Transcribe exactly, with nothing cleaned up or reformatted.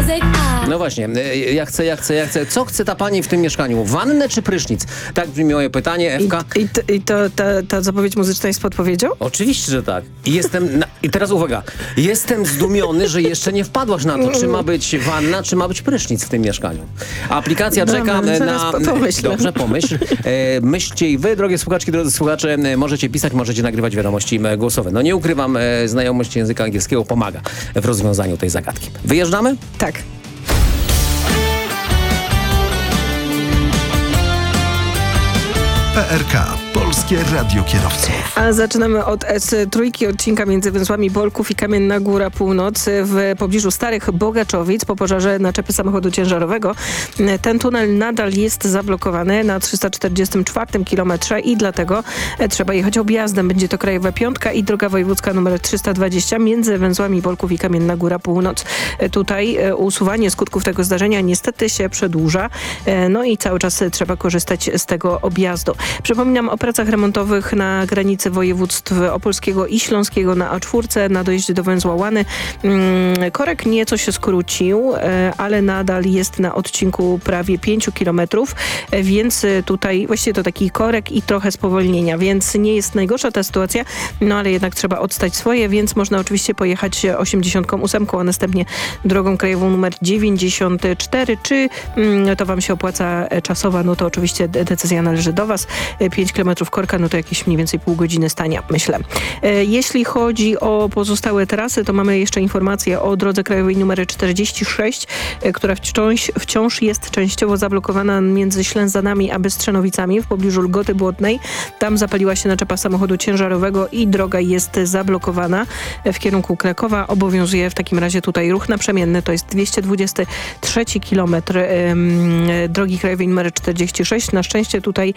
No właśnie, ja chcę, ja chcę, ja chcę. Co chce ta pani w tym mieszkaniu? Wannę czy prysznic? Tak brzmi moje pytanie, Ewka. I, i, to, i to, ta, ta zapowiedź muzyczna jest podpowiedzią? Oczywiście, że tak. I jestem, na, i teraz uwaga, jestem zdumiony, że jeszcze nie wpadłaś na to, czy ma być wanna, czy ma być prysznic w tym mieszkaniu. Aplikacja Dobra, czeka zaraz na... po- pomyślę. Dobrze, pomyśl. E, myślcie i wy, drogie słuchaczki, drodzy słuchacze, e, możecie pisać, możecie nagrywać wiadomości e, głosowe. No nie ukrywam, e, znajomość języka angielskiego pomaga w rozwiązaniu tej zagadki. Wyjeżdżamy? Tak. P R K. Polskie Radio Kierowców. A zaczynamy od S trzy, odcinka między węzłami Bolków i Kamienna Góra Północ w pobliżu Starych Bogaczowic po pożarze naczepy samochodu ciężarowego. Ten tunel nadal jest zablokowany na trzysta czterdziestym czwartym kilometrze i dlatego trzeba jechać objazdem. Będzie to Krajowa Piątka i droga wojewódzka numer trzysta dwadzieścia między węzłami Bolków i Kamienna Góra Północ. Tutaj usuwanie skutków tego zdarzenia niestety się przedłuża. No i cały czas trzeba korzystać z tego objazdu. Przypominam o pracach remontowych na granicy województw opolskiego i śląskiego na A cztery na dojeździe do węzła Łany. Korek nieco się skrócił, ale nadal jest na odcinku prawie pięciu kilometrów, więc tutaj właściwie to taki korek i trochę spowolnienia, więc nie jest najgorsza ta sytuacja, no ale jednak trzeba odstać swoje, więc można oczywiście pojechać osiemdziesiątką ósemką, a następnie drogą krajową numer dziewięćdziesiąt cztery. Czy to wam się opłaca czasowa, no to oczywiście decyzja należy do was. pięć kilometrów korka, no to jakieś mniej więcej pół godziny stania, myślę. Jeśli chodzi o pozostałe trasy, to mamy jeszcze informację o drodze krajowej numer czterdzieści sześć, która wciąż, wciąż jest częściowo zablokowana między Ślęzanami a Bystrzanowicami w pobliżu Lgoty Błotnej. Tam zapaliła się naczepa samochodu ciężarowego i droga jest zablokowana w kierunku Krakowa. Obowiązuje w takim razie tutaj ruch naprzemienny, to jest dwieście dwudziesty trzeci kilometr ym, drogi krajowej numer czterdzieści sześć. Na szczęście tutaj